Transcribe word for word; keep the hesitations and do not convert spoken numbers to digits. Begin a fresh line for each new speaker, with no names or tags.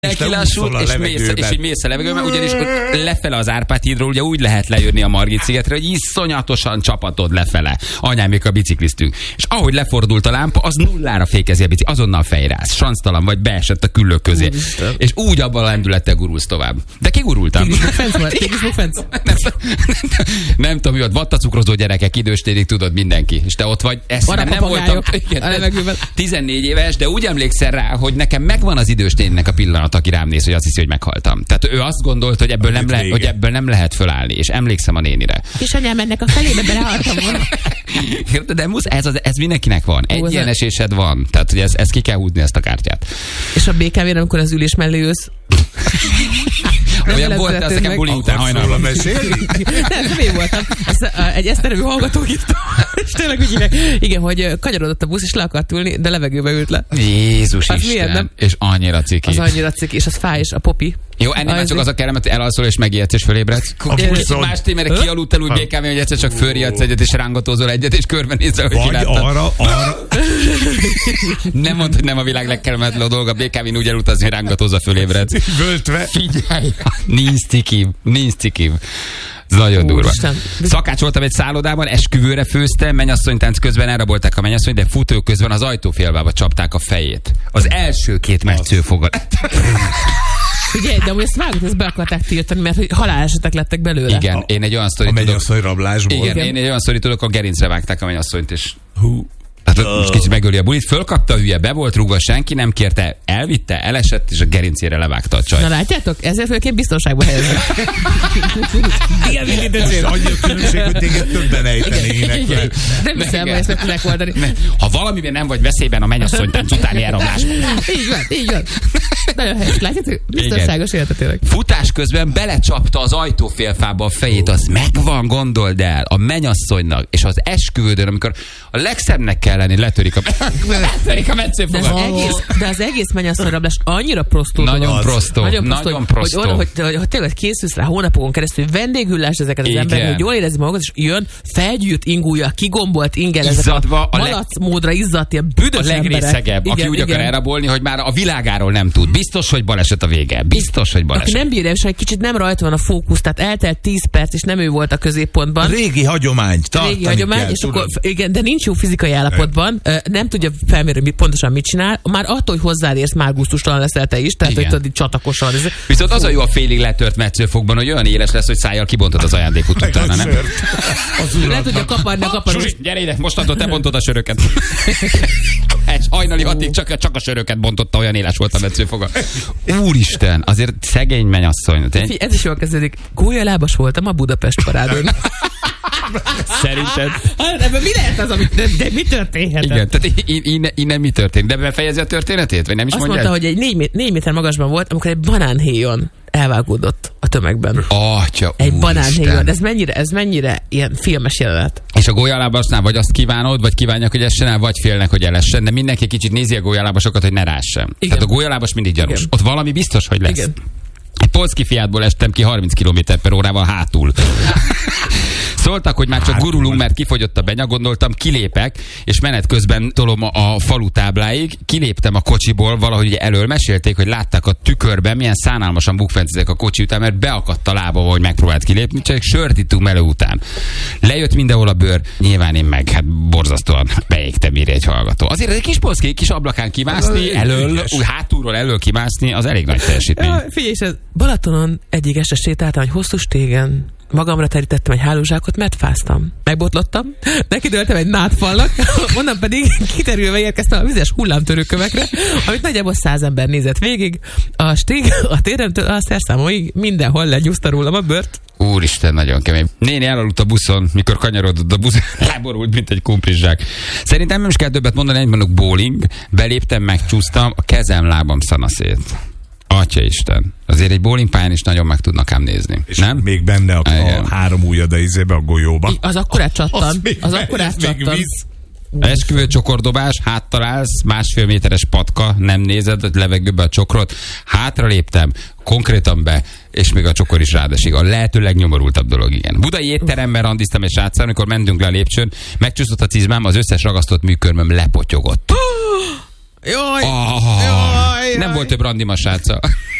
Elkilásul, és, mész, és így mész a levegőben, ugyanis ott lefele az Árpád hídról ugye úgy lehet lejönni a Margit szigetre, hogy iszonyatosan csapatod lefele. Anyámék a bicikliztünk. És ahogy lefordult a lámpa, az nullára fékezi a biciklit, azonnal fejrász, sansztalan vagy, beesett a küllők közé. Úristen. És úgy abban a lendülettel gurulsz tovább. De kigurultam. nem, nem, nem tudom, mi ott vattacukrozó gyerekek, időstérig tudod mindenki. És te ott vagy, ezt nem, nem voltam igen, tizennégy éves, de úgy emlékszel rá, hogy nekem megvan az idősténynek a pillanat, aki rám néz, hogy azt hiszi, hogy meghaltam. Tehát ő azt gondolt, hogy ebből, nem, le, hogy ebből nem lehet fölállni, és emlékszem a nénire.
És anyám, ennek a felébe belehaltam volna.
De musz, ez, az, ez mindenkinek van. Egy Ó, ilyen esésed van. Tehát, hogy ez, ez ki kell húzni ezt a kártyát.
És a bé ká vén, amikor az ülés mellé ülsz.
Olyan volt, az nekem buli után hajnalban.
Nem, nem én voltam. Ezt, egy eszterevű hallgató írta. És tényleg úgy hívják. Igen, hogy kanyarodott a busz, és le akart ülni, de levegőbe ült le.
Jézus az Isten. Milyen, nem? És annyira ciki.
Az annyira ciki, és az fáj, és a popi.
Jó, ennél már csak az a kellemet, hogy elalszol és megijedsz és fölébredsz. Kicsit más témére kialudtál úgy bé ká vén, hogy egyszer csak fölriadsz egyet, és rángatózol egyet, és körbenézel, hogy kiláttad.
arra, arra.
Nem mondd, hogy nem a világ legkellemetlenebb dolga, bé ká vén úgy elutazni, hogy rángatózol, fölébredsz.
Völtve.
Figyelj, nincs cikibb, nincs cikibb. Ez nagyon durva. Isten. Szakács voltam egy szállodában, esküvőre főztem, mennyasszonytánc közben elrabolták a mennyasszonyt, de futó közben az ajtófélvába csapták a fejét. Az első két metszőfogat.
Figyelj, de amúgy ezt vágod, ezt be akarták tiltani, mert hogy halálesetek lettek belőle.
Igen, én egy olyan sztorit
tudok. A mennyasszony rablásból.
Igen, Igen, én egy olyan sztorit tudok, a gerincre vágták a mennyasszonyt, és hú. Hát most kicsit megöli a bulit, fölkapta a hülye, be volt rúgva, senki nem kérte, elvitte, elesett, és a gerincére levágta a csaj.
Na látjátok? Ezért főként biztonságban helyezni.
Igen, most annyi a különbség, hogy téged többen ejtenének le.
Nem hiszem, hogy ezt meg tudják oldani.
Ha valamiben nem vagy veszélyben a mennyasszonytánc utáni elrablás.
Így van, így van. Nagyon helyes, látjátok? Biztonságos élete tényleg.
Futás közben belecsapta az ajtófélfába a fejét, az megvan, gondold el, a mennyasszonynak, és az esküvődön, amikor a legszebbnek kell lenni, letörik a, letörik a metszőfogat.
De az egész, de az egész mennyasszonyrablás annyira prostó.
Nagyon prostó.
Nagyon prostó. Nagyon prostó. Hogy, hogy, hogy, hogy tényleg készülsz rá hónapokon keresztül, vendéghüllás ezeket az emberek, hogy jól érezni magukat, és jön felgyűjt ingúja, kigombolt ingel, ezek a malac módra izzadt, ilyen büdös
emberek. A legrészegebb, aki úgy igen. akar elrabolni, hogy már a világáról nem tud. Biztos, hogy baleset a vége. Biztos, hogy baleset.
Aki nem bírja, és egy kicsit nem rajta van a fókusz, tehát eltelt tíz perc, és nem ő volt a középpontban.
Régi hagyomány.
Régi hagyomány, kell, és akkor, igen, de nincs jó fizikai állapotban, nem tudja felmérni, hogy pontosan mit csinál, már attól, hogy hozzád érsz, már gusztustalan leszel te is, tehát igen. hogy tudod, csatakosan.
Viszont az a jó a félig letört metszőfokban, hogy olyan éles lesz, hogy szájjal kibontod az ajándékot utána, nem?
Le tudja kaparni a kaparós.
Gyere ide, mostantól te bontod a söröket. És hajnali hatig csak, csak a söröket bontotta, olyan éles volt a metszőfoga. Úristen, azért szegény mennyasszony.
Ez is jól kezdődik. Gólyalábas voltam a Budapest parádon.
Szerinted?
Ebben mi lehet az, amit, de, de mi történhet?
Igen, tehát innen, innen mi történt? De befejezi a történetét? Vagy nem is
azt
mondja?
mondta, hogy egy négy, négy méter magasban volt, amikor egy banánhéjon elvágódott a tömegben.
Atya,
egy banánhéjon. Ez mennyire, ez mennyire ilyen filmes jelenet.
És a gólyalábasnál vagy azt kívánod, vagy kívánják, hogy essen el, vagy félnek, hogy elessen, de mindenki kicsit nézi a gólyalábasokat, hogy ne rássen. Igen. Tehát a gólyalábas mindig gyanús. Igen. Ott valami biztos, hogy lesz. Igen. Egy polszki Fiatból estem ki harminc kilométer per órával hátul. Szóltak, hogy már csak gurulunk, mert kifogyott a benya, gondoltam, kilépek, és menet közben tolom a falu tábláig, kiléptem a kocsiból, valahogy ugye elől mesélték, hogy látták a tükörben, milyen szánalmasan bukfencezek a kocsi után, mert beakadt a lába, hogy megpróbált kilépni, csak sört ittunk melő után. Lejött mindenhol a bőr, nyilván én meg, hát borzasztóan beégtem, írja egy hallgató. Azért egy kis polszki, kis ablakán kimászni, elől, úgy hátulról elől kimászni, az elég nagy teljesítmény.
Ja, figyelj, ez Balatonon egyik este sétáltam egy hosszú stégen, magamra terítettem egy hálózsákot, mert fáztam. Megbotlottam, nekidőltem egy nádfalnak, onnan pedig kiterülve érkeztem a vizes hullámtörőkövekre, amit nagyjából száz ember nézett végig. A stég a téremtől a szerszámóig mindenhol legyúzta rólam a bőrt.
Úristen, nagyon kemény. Néni elaludt a buszon, mikor kanyarodott a busz, láborult, mint egy kumprizsák. Szerintem nem is kell többet mondani, egy mondok bowling, beléptem, megcsúsztam, a kezem, lábam szanaszét. Atya Isten. Azért egy bowlingpályán is nagyon meg tudnak ám nézni. És nem?
Még benne a, a három ujjad a izébe, a golyóba.
Az akkorát csattan. Az, az akkorát csattan.
Esküvő csokordobás, háttal állsz, másfél méteres patka, nem nézed a levegőbe a csokrot, hátra léptem, konkrétan be, és még a csokor is rádesik. A lehető legnyomorultabb dolog, igen. Budai étteremben randiztam egy sráccal, amikor mentünk le a lépcsőn, megcsúszott a cizmám, az összes ragasztott műkörmöm lepotyogott.
Jaj,
Oh,
jaj, jaj.
nem volt több randimas sráccal.